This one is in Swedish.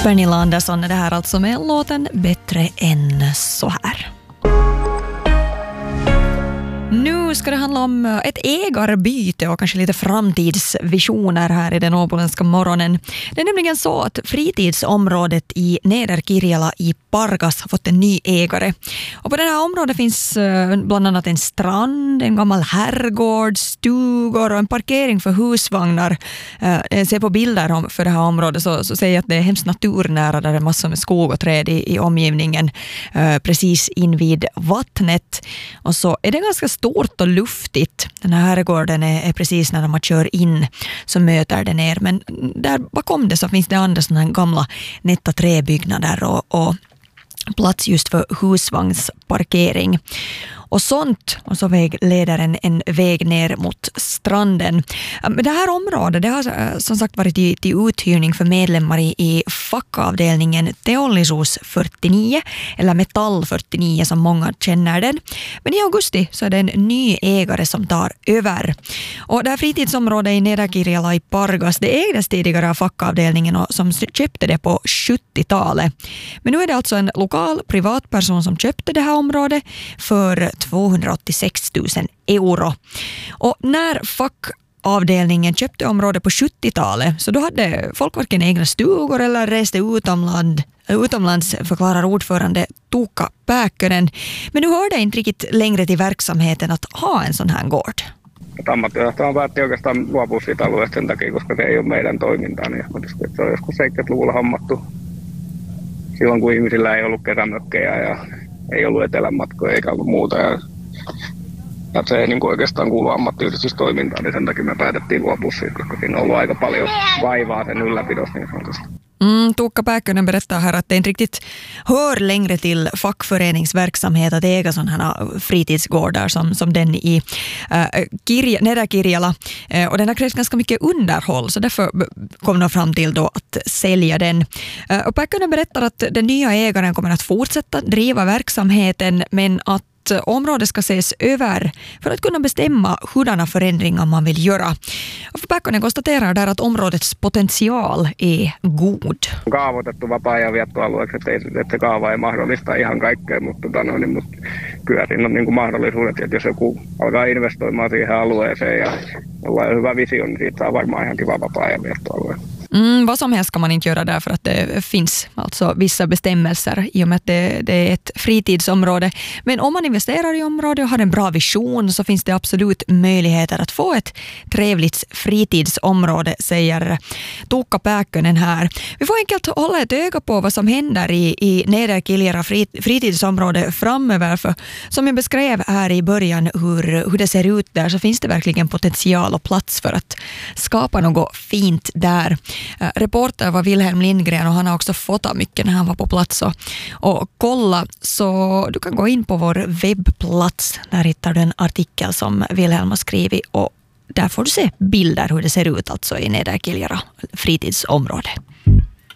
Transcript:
Pernilla Andersson är det här alltså med låten Bättre än så här. Nu ska det handla om ett ägarbyte och kanske lite framtidsvisioner här i den åboländska morgonen. Det är nämligen så att fritidsområdet i Nederkirjala i Pargas har fått en ny ägare. Och på det här området finns bland annat en strand, en gammal herrgård, stugor och en parkering för husvagnar. Jag ser på bilder för det här området så säger jag att det är hemskt naturnära, där det är massor med skog och träd i omgivningen precis invid vattnet. Och så är det ganska stort och luftigt. Den här herrgården är precis när man kör in så möter det ner. Men där bakom det så finns det andra sådana här gamla nätta träbyggnader och plats just för husvagnsparkering. Och sånt, och så leder en väg ner mot stranden. Men det här området, det har som sagt varit till uthyrning för medlemmar i fackavdelningen Teollisuus 49, eller Metall 49 som många känner den. Men i augusti så är det en ny ägare som tar över. Och det här fritidsområdet i Nederkirjala i Pargas, det ägdes tidigare av fackavdelningen och som köpte det på 70-talet. Men nu är det alltså en lokal privatperson som köpte det här området för 286 000 euro. Och när fackavdelningen köpte området på 70-talet så då hade folk varken egna stugor eller reste utomlands, förklarar ordförande Tuukka Pääkkönen. Men nu hör det inte riktigt längre till verksamheten att ha en sån här gård. Ammattijohtaja päätti oikeastaan luopua siitä alueesta sen takia, koska se ei ole meidän toimintaa. Niin se on joskus 70-luvulla hommattu silloin, kun ihmisillä ei ollut kesämökkejä ja ei ollut etelänmatkoja eikä ollut muuta. Ja se ei niin kuin oikeastaan kuulu ammattiyhdistystoimintaan, niin sen takia me päätettiin luopua siitä, koska siinä on ollut aika paljon vaivaa sen ylläpidossa niin sanotusti. Tuukka Pääkkönen berättar här att det inte riktigt hör längre till fackföreningsverksamhet att äga sådana här fritidsgårdar som den i Nederkirjala. Och den har krävt ganska mycket underhåll, så därför kom de fram till då att sälja den. Och Pääkkönen berättar att den nya ägaren kommer att fortsätta driva verksamheten, men att området ska ses över för att kunna bestämma hurdana förändringar man vill göra. Och Pääkkönen konstaterar där att områdets potential är god. Kaavoitettu vapaa-ajan viettoalueeksi, että se kaava ei mahdollista ihan kaikkea, mutta kyllä siinä on niin kuin mahdollisuudet, että jos joku alkaa investoimaan siihen alueeseen ja ollaan hyvä visio, niin siitä saa varmaan ihan kiva vapaa-ajan viettoalue. Vad som helst kan man inte göra där för att det finns alltså vissa bestämmelser i och med att det är ett fritidsområde. Men om man investerar i området och har en bra vision så finns det absolut möjligheter att få ett trevligt fritidsområde, säger Tuukka Pääkkönen här. Vi får enkelt hålla ett öga på vad som händer i Nederkirjala fritidsområde framöver, för som jag beskrev här i början hur det ser ut där, så finns det verkligen potential och plats för att skapa något fint där. Reporter var Wilhelm Lindgren och han har också fotat mycket när han var på plats och kolla, så du kan gå in på vår webbplats, där hittar du en artikel som Wilhelm har skrivit och där får du se bilder hur det ser ut alltså i Nederkirjala fritidsområde.